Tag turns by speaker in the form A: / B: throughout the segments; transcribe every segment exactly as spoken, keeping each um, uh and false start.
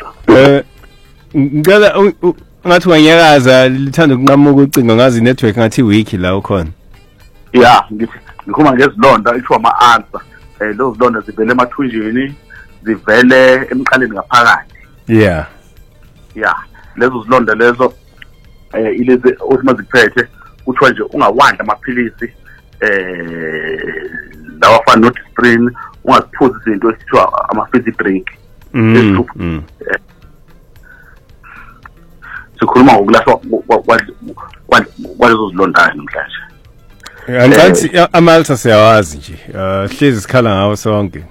A: Eh ngicela ngathi wanyakaza lithanda ukunqamuka ucingo ngazi network ngathi week la ukhona.
B: Yeah, ngithi ngikhuluma ngezilonda isho ama-ulcer. Eh lezi zilonda zivele emathunjini, zivele emqaleni ngaphakathi.
A: Yeah.
B: Yeah, lezo zilonda lezo eh ilezi othi mazikuphethe kuthiwa nje ungawadla amaphilisi eh lawa afana noDisprin, ungaziphuzi izinto esithiwa ama-fizzy drink.
A: Mm. mm.
B: Sikhuluma ngokulahlwa kwalezo zilondayo namhlanje.
A: Angathi ama-ulcer siyawazi nje. Uh hlezi sikhala ngawo sonke.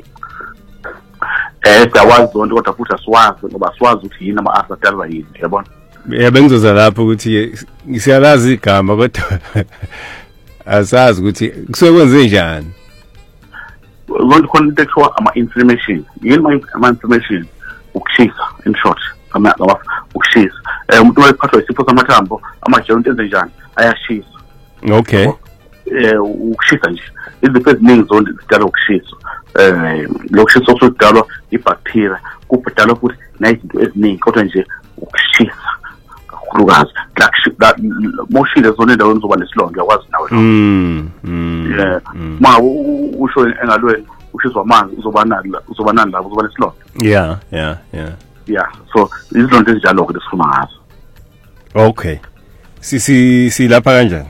B: Eh siyawazi zonke kodwa futhi asiwazi ngoba siwazi ukuthi yini ama-ulcer adalwa yini, yabona?
A: Yeah, bengizoza lapho ukuthi siyalazi igama kodwa asazi ukuthi kusuke kwenze njani.
B: Zonke khona into ekuthiwa ama-inflammation. Yini ama-inflammation? Ukushisa in short. Ama ukushisa. Eh umuntu wayephathwa isifo samathambo, ama-joint enze njani? Ayashisa.
A: Okay.
B: Eh ukushisa nje. Izifo eziningi zonke zidalwa ukushisa. Eh lokushisa okudalwa ibacteria, kubhadalwa futhi nezinto eziningi kodwa nje ukushisa. Kakhulukazi la moshile zona endaweni zoba nesilonda yakwazi nawe.
A: Mm. mm
B: yeah ma usho engalweni ushiswa amanzi uzoba nani uzoba nani lapho uzoba nesilonda.
A: Yeah yeah yeah
B: yeah so izilonda ezinjalo ke lesifuna ngazo.
A: Okay, si si si lapha kanjani?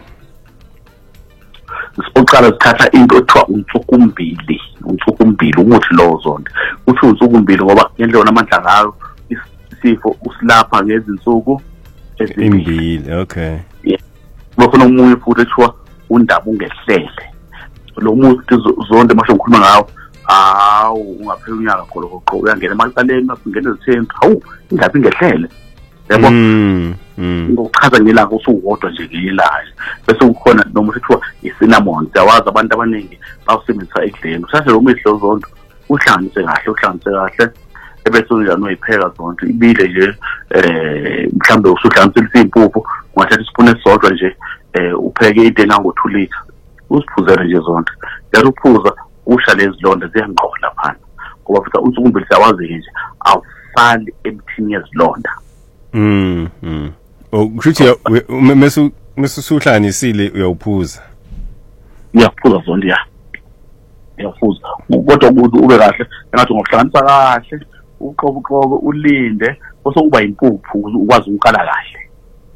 B: Siqala sithatha into ethiwa unsukumbili. Unsukumbili umuthi lo zonke uthi unsukumbili ngoba ngendlela namandla ngayo isifo usilapha ngezinsuku
A: ezimbili. Okay.
B: Yeah. Bafuna umunye futhi ethiwa undaba ungehlele. Lo muthi zonke masho ngikhuluma ngawo awu ungaphela unyaka kholoqo uyangena emaqaleni ungena ezithembu hawu ingabe ingehlele. Yabo?
A: Mm. mm.
B: Ngokuchaza ngelanga usuwodwa nje ngelilayo. Bese kukhona nomuthi ethiwa icinamon. Siyawazi abantu abaningi bawusebenzisa ekudleni. Usase lo mihlo zonke uhlanganise kahle uhlanganise kahle. Ebese njani uyipheka zonke ibile nje eh mhlambe usuhlanganisela impuphu ungathatha isipuni esodwa nje eh upheke into engango two liter usiphuzele nje zonke yathi uphuza usha lezi londa ziyangqola phana ngoba futhi unsukumbili siyawazi nje awufali emthini yezilonda.
A: Mm mm ukuthi mesu mesusuhlanisile uyawuphuza.
B: Uyaphuza zonke ya uyaphuza kodwa ukuze ube kahle engathi ngokuhlanganisa kahle uqobo uqobo ulinde bese kuba impuphu ukwazi ukukala kahle.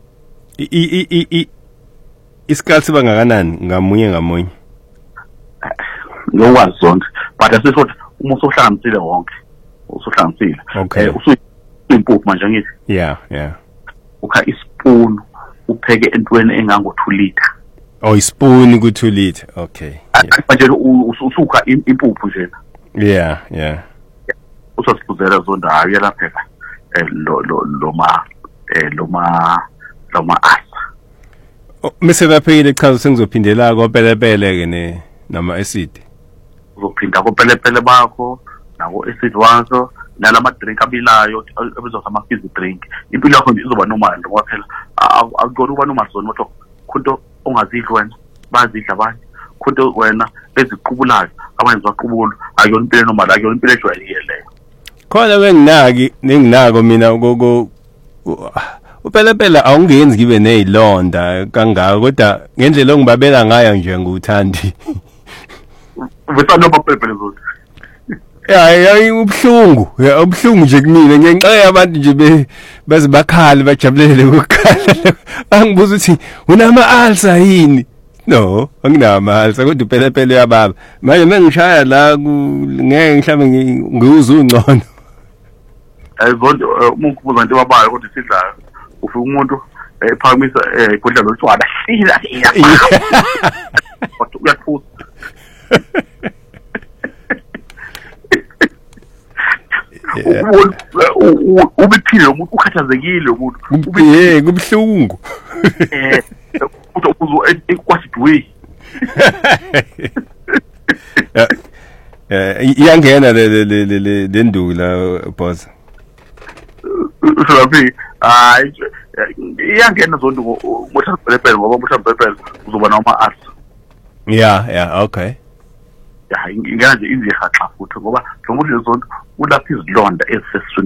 A: I i i isikhathi bangakanani ngamunye ngamunye?
B: Ngokwazi zonke but asisho uma usuhlanganisile wonke usuhlanganisile
A: eh
B: usuyimpuphu manje ngithi
A: yeah yeah
B: ukha ispoon upheke entweni engango two liter.
A: Oh ispoon ku two liter. Okay.
B: Manje usukha impuphu nje.
A: Yeah yeah
B: usasiphuzela zonda uyalapheka eh lo lo lo ma eh lo ma lo ma asa.
A: Mise baphekile chaza sengizophindela kopelepele ke ne nama acid.
B: Uzophinda kopelepele bakho nako acid wakho nalama drink abilayo ebizwa sama fizzy drink. Impilo yakho nje izoba normal ngoba phela akukho uba normal zona kodwa khonto ongazidla wena bazidla abanye khonto wena eziqubulayo abanye zaqubula akuyona impilo normal akuyona impilo ejwayelekile leyo.
A: Khona benginaki ninginako mina gogo upelepele awungenzi ngibe nezilonda kangaka kodwa ngendlela ongibabela ngayo nje nguthandi.
B: Wena no pelepele zonke.
A: Yeah, yeah, ubhlungu. Yeah, ubhlungu nje kumina ngenxa abantu nje beze bakhali bajabulele ukukhala. Angibuza ukuthi unama ulcer yini? No, anginama ulcer kodwa upelepele yababa. Manje mengishaya la ngeke mhlawumbe ngiuza ungcono.
B: Ayibona uma ukubuza into babayo kodwa isidlayo ufika umuntu ephakamisa ibhodlela lotshwala hlila iya. Kodwa uyaphuza. Ubiphile umuntu ukhathazekile umuntu
A: ubiye kubhlungu
B: eh uthi uzo ekwasiduwe
A: eh iyangena le le le le ndula boss
B: ushaphi hayi iyangena zonke ngoba pelepele ngoba mhlambe pelepele uzoba noma art.
A: Yeah yeah okay
B: ya ingane nje izihaxa futhi ngoba njengoba zonke ulapha izilonda ezisesiswini